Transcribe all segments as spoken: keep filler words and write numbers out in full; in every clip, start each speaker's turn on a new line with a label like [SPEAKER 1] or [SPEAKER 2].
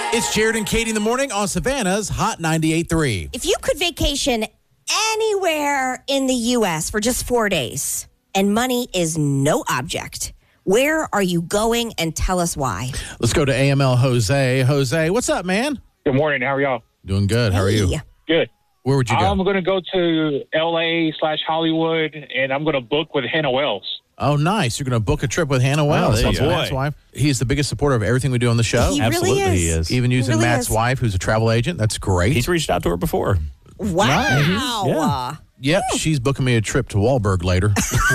[SPEAKER 1] It's Jared and Katie in the morning on Savannah's Hot ninety-eight point three.
[SPEAKER 2] If you could vacation anywhere in the U S for just four days and money is no object, where are you going, and tell us why?
[SPEAKER 1] Let's go to A M L Jose. Jose, what's up, man?
[SPEAKER 3] Good morning. How are y'all?
[SPEAKER 1] Doing good. How are you?
[SPEAKER 2] Hey.
[SPEAKER 3] Good.
[SPEAKER 1] Where would you go?
[SPEAKER 3] I'm going to go to L A slash Hollywood, and I'm going to book with Hannah Wells.
[SPEAKER 1] Oh, nice. You're going to book a trip with Hannah Wells.
[SPEAKER 4] there you
[SPEAKER 1] That's
[SPEAKER 4] go.
[SPEAKER 1] Matt's wife. He's the biggest supporter of everything we do on the show.
[SPEAKER 2] He
[SPEAKER 4] Absolutely
[SPEAKER 2] really is.
[SPEAKER 4] he is.
[SPEAKER 1] Even using
[SPEAKER 2] really
[SPEAKER 1] Matt's
[SPEAKER 2] is.
[SPEAKER 1] wife, who's a travel agent. That's great.
[SPEAKER 4] He's reached out to her before.
[SPEAKER 2] Wow.
[SPEAKER 4] Yeah.
[SPEAKER 1] Yep, she's booking me a trip to Wahlberg later.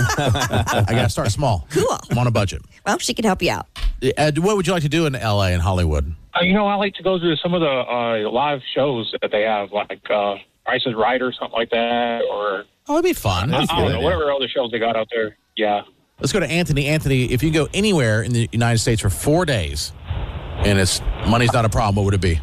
[SPEAKER 1] I got to start small.
[SPEAKER 2] Cool.
[SPEAKER 1] I'm on a budget.
[SPEAKER 2] Well, she can help you out.
[SPEAKER 1] Uh, what would you like to do in L A and Hollywood?
[SPEAKER 3] Uh, you know, I like to go to some of the uh, live shows that they have, like uh, Price is Right or something like that, or
[SPEAKER 1] Oh, it'd be fun.
[SPEAKER 3] I,
[SPEAKER 1] That'd be
[SPEAKER 3] I don't
[SPEAKER 1] good.
[SPEAKER 3] know, whatever other shows they got out there. Yeah.
[SPEAKER 1] Let's go to Anthony. Anthony, if you go anywhere in the United States for four days and it's money's not a problem, what would it be?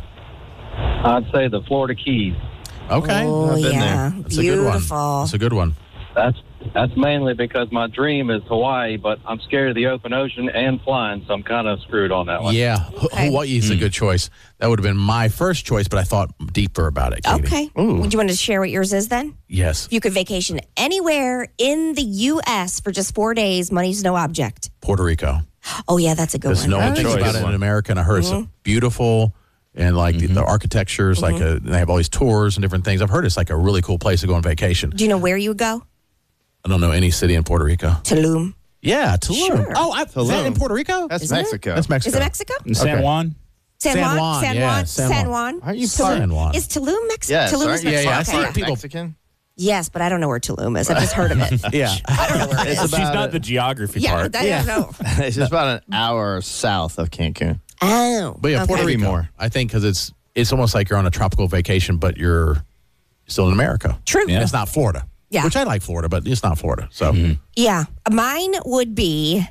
[SPEAKER 5] I'd say the Florida Keys.
[SPEAKER 1] Okay.
[SPEAKER 2] Oh,
[SPEAKER 1] I've been
[SPEAKER 2] yeah.
[SPEAKER 1] there. That's a good one.
[SPEAKER 2] Beautiful.
[SPEAKER 1] That's a good one.
[SPEAKER 5] That's that's mainly because my dream is Hawaii, but I'm scared of the open ocean and flying, so I'm kind of screwed on that one.
[SPEAKER 1] Yeah, H-
[SPEAKER 2] Okay.
[SPEAKER 1] Hawaii is a good choice. That would have been my first choice, but I thought deeper about it, Katie.
[SPEAKER 2] Okay.
[SPEAKER 4] Ooh.
[SPEAKER 2] Would you want to share what yours is then?
[SPEAKER 1] Yes,
[SPEAKER 2] If you could vacation anywhere in the U S for just four days, money's no object.
[SPEAKER 1] Puerto Rico.
[SPEAKER 2] Oh, yeah, that's a good
[SPEAKER 1] Because
[SPEAKER 2] one.
[SPEAKER 1] no one
[SPEAKER 4] Good
[SPEAKER 1] thinks
[SPEAKER 4] choice.
[SPEAKER 1] about it in America, and I heard
[SPEAKER 2] Mm-hmm.
[SPEAKER 1] it's beautiful, and like the, the architecture is like a, they have all these tours and different things. I've heard it's like a really cool place to go on vacation.
[SPEAKER 2] Do you know where you would go?
[SPEAKER 1] I don't know any city in Puerto Rico.
[SPEAKER 2] Tulum.
[SPEAKER 1] Yeah, Tulum.
[SPEAKER 2] Sure.
[SPEAKER 1] Oh, I, is that in
[SPEAKER 6] Tulum.
[SPEAKER 1] Puerto Rico?
[SPEAKER 6] That's
[SPEAKER 2] Isn't it?
[SPEAKER 6] Mexico.
[SPEAKER 1] That's Mexico.
[SPEAKER 2] Is it Mexico?
[SPEAKER 4] In San
[SPEAKER 1] Okay.
[SPEAKER 4] Juan?
[SPEAKER 2] San,
[SPEAKER 1] San
[SPEAKER 2] Juan?
[SPEAKER 1] Juan,
[SPEAKER 2] San
[SPEAKER 1] yeah,
[SPEAKER 2] Juan?
[SPEAKER 1] San
[SPEAKER 2] San
[SPEAKER 1] Juan.
[SPEAKER 2] Juan?
[SPEAKER 6] Aren't you
[SPEAKER 2] Tulum-
[SPEAKER 1] San Juan.
[SPEAKER 2] Is Tulum Mexico?
[SPEAKER 6] Yes,
[SPEAKER 2] Tulum
[SPEAKER 6] aren't
[SPEAKER 2] is
[SPEAKER 6] you
[SPEAKER 1] Yeah, yeah, I
[SPEAKER 2] Mexico.
[SPEAKER 1] see
[SPEAKER 2] Okay,
[SPEAKER 6] part
[SPEAKER 1] people-
[SPEAKER 6] Mexican?
[SPEAKER 2] Yes, but I don't know where Tulum is. I've just heard of it.
[SPEAKER 1] Yeah.
[SPEAKER 2] I don't know where it
[SPEAKER 6] It's
[SPEAKER 2] is.
[SPEAKER 6] about
[SPEAKER 4] She's not
[SPEAKER 6] it.
[SPEAKER 4] the geography
[SPEAKER 2] Yeah,
[SPEAKER 4] part.
[SPEAKER 2] I don't know.
[SPEAKER 6] It's just about an hour south of Cancun.
[SPEAKER 2] Oh.
[SPEAKER 1] But yeah, Puerto
[SPEAKER 2] okay.
[SPEAKER 1] Rico.
[SPEAKER 6] more.
[SPEAKER 1] I think because it's it's almost like you're on a tropical vacation, but you're still in America.
[SPEAKER 2] True.
[SPEAKER 1] And it's not Florida.
[SPEAKER 2] Yeah.
[SPEAKER 1] Which I like Florida, but it's not Florida. So
[SPEAKER 2] Yeah. Mine would be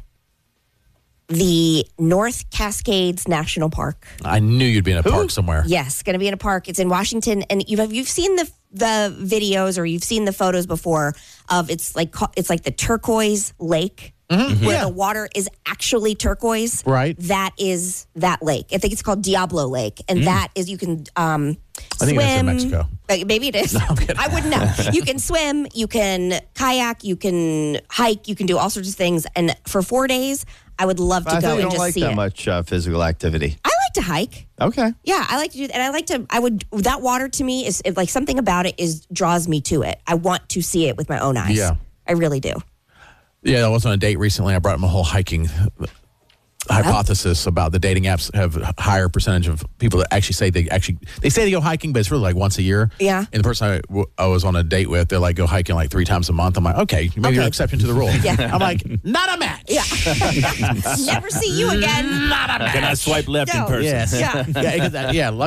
[SPEAKER 2] the North Cascades National Park.
[SPEAKER 1] I knew you'd be in a park somewhere.
[SPEAKER 2] Yes, going to be in a park. It's in Washington, and you've you've seen the the videos or you've seen the photos before of it's like ca- it's like the turquoise lake where
[SPEAKER 1] Yeah.
[SPEAKER 2] the water is actually turquoise.
[SPEAKER 1] Right.
[SPEAKER 2] That is that lake. I think it's called Diablo Lake, and that is you can um,
[SPEAKER 1] I think
[SPEAKER 2] swim.
[SPEAKER 1] that's in Mexico.
[SPEAKER 2] Uh, Maybe it is.
[SPEAKER 1] I'm kidding.
[SPEAKER 2] I wouldn't know. You can swim, you can kayak, you can hike, you can do all sorts of things. And for four days, I would love to
[SPEAKER 6] I
[SPEAKER 2] go
[SPEAKER 6] thought you
[SPEAKER 2] and
[SPEAKER 6] don't
[SPEAKER 2] just
[SPEAKER 6] like
[SPEAKER 2] see
[SPEAKER 6] that
[SPEAKER 2] it.
[SPEAKER 6] much uh, physical activity.
[SPEAKER 2] I like to hike.
[SPEAKER 6] Okay.
[SPEAKER 2] Yeah, I like to do that. And I like to, I would, that water to me is, if like something about it is, draws me to it. I want to see it with my own eyes.
[SPEAKER 1] Yeah.
[SPEAKER 2] I really do.
[SPEAKER 1] Yeah, I was on a date recently. I brought him a whole hiking hypothesis about the dating apps have a higher percentage of people that actually say they actually they say they go hiking, but it's really like once a year.
[SPEAKER 2] Yeah.
[SPEAKER 1] And the person I, w- I was on a date with, they're like go hiking like three times a month. I'm like, okay, maybe
[SPEAKER 2] Okay.
[SPEAKER 1] you're an exception to the rule.
[SPEAKER 2] Yeah.
[SPEAKER 1] I'm like, not a match.
[SPEAKER 2] Yeah. Never see you again.
[SPEAKER 1] Not a match.
[SPEAKER 4] Can I swipe left
[SPEAKER 2] No.
[SPEAKER 4] in person?
[SPEAKER 1] Yes.
[SPEAKER 2] Yeah.
[SPEAKER 1] Yeah. Yeah.